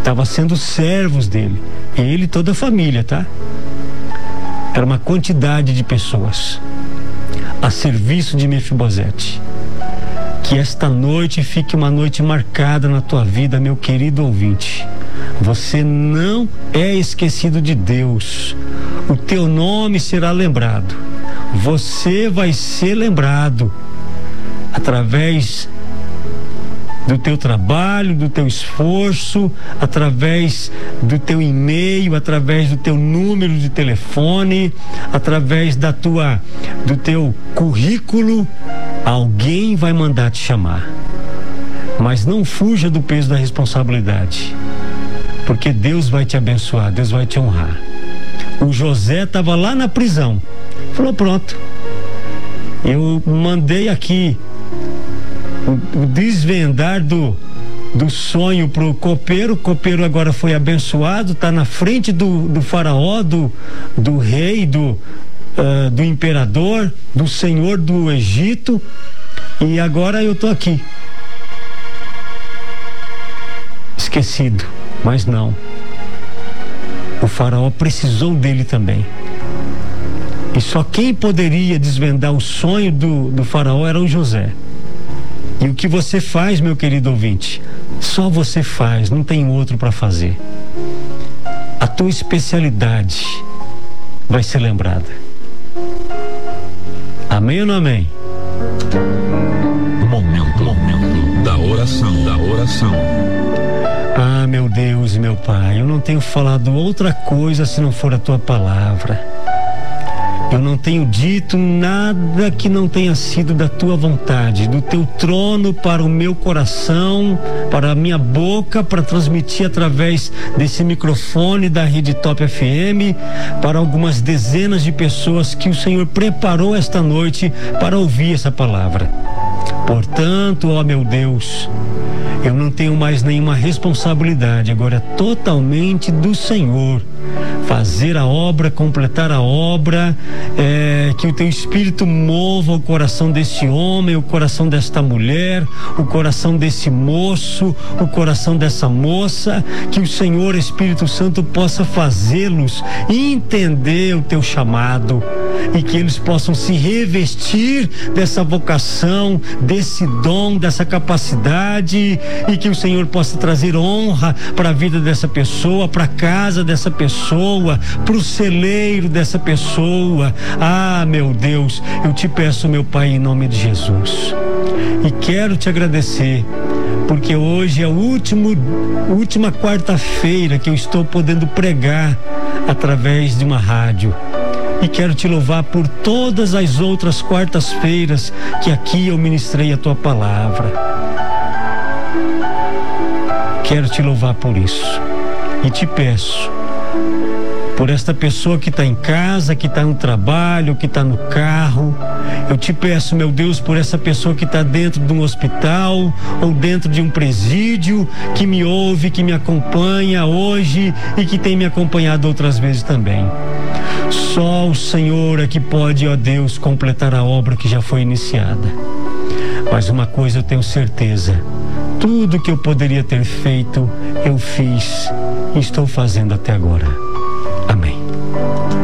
Estava sendo servos dele. Ele e toda a família, tá? Era uma quantidade de pessoas a serviço de Mefibosete. Que esta noite fique uma noite marcada na tua vida, meu querido ouvinte. Você não é esquecido de Deus. O teu nome será lembrado. Você vai ser lembrado através do teu trabalho, do teu esforço, através do teu e-mail, através do teu número de telefone, através do teu currículo. Alguém vai mandar te chamar. Mas não fuja do peso da responsabilidade, porque Deus vai te abençoar, Deus vai te honrar. O José estava lá na prisão. Falou: pronto, eu mandei aqui o desvendar do sonho para o copeiro. O copeiro agora foi abençoado, está na frente do faraó, do rei, do imperador, do senhor do Egito, e agora eu estou aqui esquecido. Mas não, o faraó precisou dele também, e só quem poderia desvendar o sonho do faraó era o José. E o que você faz, meu querido ouvinte, só você faz, não tem outro para fazer. A tua especialidade vai ser lembrada. Amém ou não amém? Momento da oração. Ah, meu Deus e meu Pai, eu não tenho falado outra coisa se não for a tua palavra. Eu não tenho dito nada que não tenha sido da tua vontade, do teu trono para o meu coração, para a minha boca, para transmitir através desse microfone da Rede Top FM, para algumas dezenas de pessoas que o Senhor preparou esta noite para ouvir essa palavra. Portanto, ó meu Deus, eu não tenho mais nenhuma responsabilidade, agora é totalmente do Senhor. Fazer a obra, completar a obra, que o teu Espírito mova o coração desse homem, o coração desta mulher, o coração desse moço, o coração dessa moça, que o Senhor Espírito Santo possa fazê-los entender o teu chamado, e que eles possam se revestir dessa vocação, desse dom, dessa capacidade, e que o Senhor possa trazer honra para a vida dessa pessoa, para a casa dessa pessoa, para o celeiro dessa pessoa. Ah, meu Deus, eu te peço, meu Pai, em nome de Jesus, e quero te agradecer, porque hoje é a última quarta-feira que eu estou podendo pregar através de uma rádio. E quero te louvar por todas as outras quartas-feiras que aqui eu ministrei a tua palavra. Quero te louvar por isso. E te peço, por esta pessoa que está em casa, que está no trabalho, que está no carro. Eu te peço, meu Deus, por essa pessoa que está dentro de um hospital ou dentro de um presídio, que me ouve, que me acompanha hoje e que tem me acompanhado outras vezes também. Só o Senhor é que pode, ó Deus, completar a obra que já foi iniciada. Mas uma coisa eu tenho certeza: tudo que eu poderia ter feito, eu fiz e estou fazendo até agora.